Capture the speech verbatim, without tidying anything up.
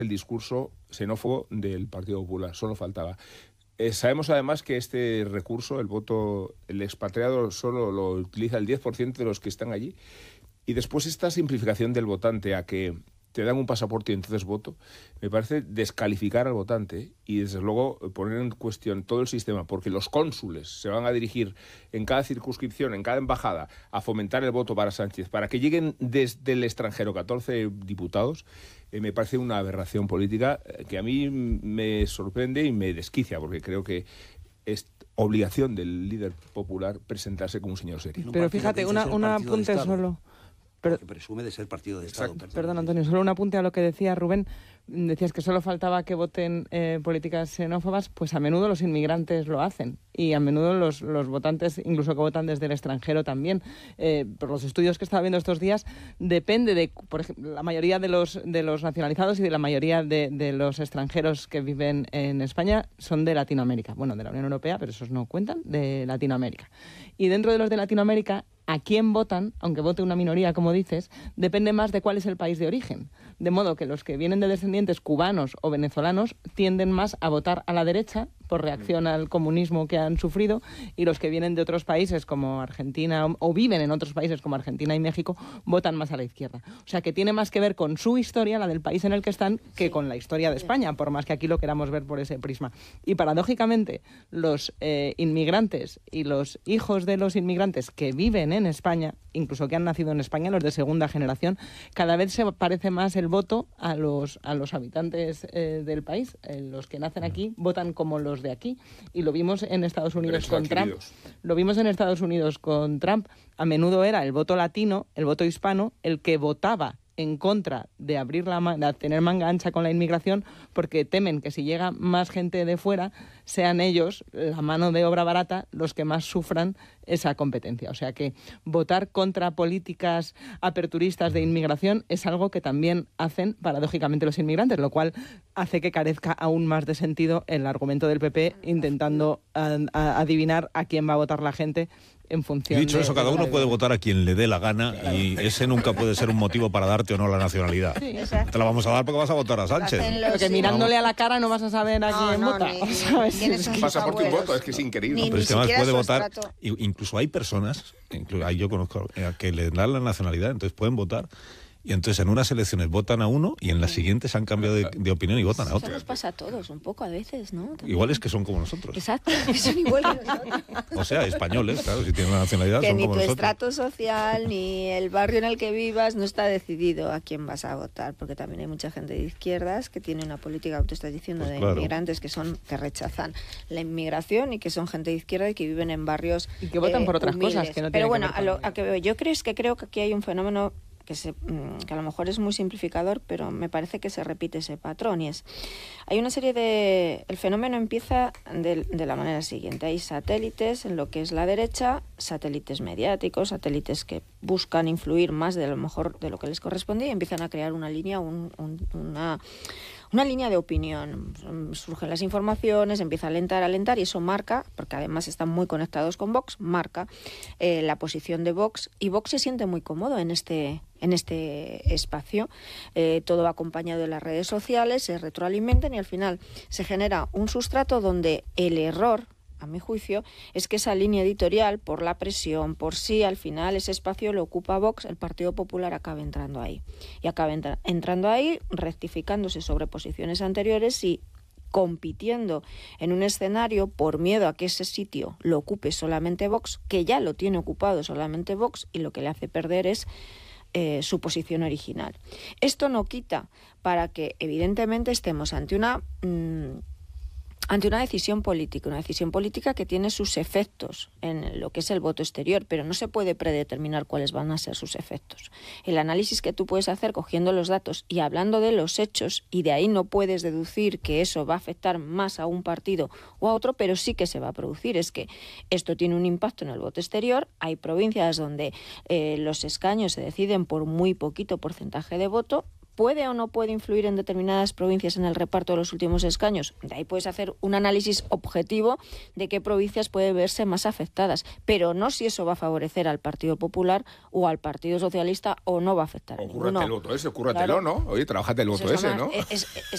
el discurso xenófobo del Partido Popular, solo faltaba. Eh, sabemos además que este recurso, el voto, el expatriado solo lo utiliza el diez por ciento de los que están allí, y después esta simplificación del votante a que te dan un pasaporte y entonces voto, me parece descalificar al votante y desde luego poner en cuestión todo el sistema, porque los cónsules se van a dirigir en cada circunscripción, en cada embajada, a fomentar el voto para Sánchez, para que lleguen desde el extranjero catorce diputados. Eh, me parece una aberración política que a mí me sorprende y me desquicia, porque creo que es obligación del líder popular presentarse como un señor serio. Pero fíjate, una, un apunte solo. Pero, que presume de ser partido de Estado. Perdón, Antonio, solo un apunte a lo que decía Rubén. Decías que solo faltaba que voten eh, políticas xenófobas. Pues a menudo los inmigrantes lo hacen y a menudo los, los votantes, incluso que votan desde el extranjero también. Eh, por los estudios que estaba viendo estos días, depende de, por ejemplo, la mayoría de los, de los nacionalizados y de la mayoría de, de los extranjeros que viven en España son de Latinoamérica. Bueno, de la Unión Europea, pero esos no cuentan, de Latinoamérica. Y dentro de los de Latinoamérica, a quién votan, aunque vote una minoría, como dices, depende más de cuál es el país de origen. De modo que los que vienen de descendientes cubanos o venezolanos tienden más a votar a la derecha por reacción al comunismo que han sufrido, y los que vienen de otros países como Argentina o, o viven en otros países como Argentina y México votan más a la izquierda. O sea que tiene más que ver con su historia, la del país en el que están, que sí, con la historia de España, por más que aquí lo queramos ver por ese prisma. Y paradójicamente, los eh, inmigrantes y los hijos de los inmigrantes que viven en España, incluso que han nacido en España, los de segunda generación, cada vez se parece más el voto a los, a los habitantes eh, del país. Eh, los que nacen aquí votan como los de aquí, y lo vimos en Estados Unidos con Trump. Lo vimos en Estados Unidos con Trump. A menudo era el voto latino, el voto hispano, el que votaba en contra de abrir la ma- de tener manga ancha con la inmigración, porque temen que si llega más gente de fuera, sean ellos, la mano de obra barata, los que más sufran esa competencia. O sea que votar contra políticas aperturistas de inmigración es algo que también hacen paradójicamente los inmigrantes, lo cual hace que carezca aún más de sentido el argumento del P P intentando a, a, adivinar a quién va a votar la gente en función. Dicho de, eso, cada uno puede votar a quien le dé la gana, claro, y ese nunca puede ser un motivo para darte o no la nacionalidad. Sí, te la vamos a dar porque vas a votar a Sánchez. Porque mirándole a la cara no vas a saber a no, quién no, vota. Ni, ¿sabes? ni, ni pasaporte y voto, es que es increíble. No, pero es que además puede votar, estrato. incluso hay personas, incluso, yo conozco a que le dan la nacionalidad, entonces pueden votar. Y entonces en unas elecciones votan a uno y en las siguientes han cambiado de, de opinión y votan a otro. Eso nos pasa a todos un poco a veces, ¿no? También. Igual es que son como nosotros. Exacto, que son igual que nosotros. O sea, españoles, claro, si tienen la nacionalidad que son ni como tu nosotros. estrato social ni el barrio en el que vivas no está decidido a quién vas a votar, porque también hay mucha gente de izquierdas que tiene una política, como tú estás diciendo, pues de claro. inmigrantes que son que rechazan la inmigración y que son gente de izquierda y que viven en barrios y que votan eh, por otras humildes. cosas que no Pero tienen bueno, que ver a lo con a que veo, yo creo es que creo que aquí hay un fenómeno que, se, que a lo mejor es muy simplificador, pero me parece que se repite ese patrón, y es, hay una serie de... El fenómeno empieza de, de la manera siguiente: hay satélites en lo que es la derecha, satélites mediáticos, satélites que buscan influir más de lo mejor de lo que les correspondía, y empiezan a crear una línea, un, un, una... una línea de opinión. Surgen las informaciones, empieza a alentar, a alentar, y eso marca, porque además están muy conectados con Vox, marca eh, la posición de Vox, y Vox se siente muy cómodo en este, en este espacio. Eh, todo va acompañado de las redes sociales, se retroalimentan y al final se genera un sustrato donde el error, a mi juicio, es que esa línea editorial, por la presión, por si al final ese espacio lo ocupa Vox, el Partido Popular acaba entrando ahí. Y acaba entra- entrando ahí, rectificándose sobre posiciones anteriores y compitiendo en un escenario por miedo a que ese sitio lo ocupe solamente Vox, que ya lo tiene ocupado solamente Vox, y lo que le hace perder es eh, su posición original. Esto no quita para que, evidentemente, estemos ante una... Mmm, ante una decisión política, una decisión política que tiene sus efectos en lo que es el voto exterior, pero no se puede predeterminar cuáles van a ser sus efectos. El análisis que tú puedes hacer cogiendo los datos y hablando de los hechos, y de ahí no puedes deducir que eso va a afectar más a un partido o a otro, pero sí que se va a producir, es que esto tiene un impacto en el voto exterior. Hay provincias donde eh, los escaños se deciden por muy poquito porcentaje de voto. ¿Puede o no puede influir en determinadas provincias en el reparto de los últimos escaños? De ahí puedes hacer un análisis objetivo de qué provincias pueden verse más afectadas, pero no si eso va a favorecer al Partido Popular o al Partido Socialista, o no va a afectar a ninguno. Ocúrrate el voto ese, ocúrratelo, claro. ¿no? Oye, trabájate el voto ese, ¿no? Es, es,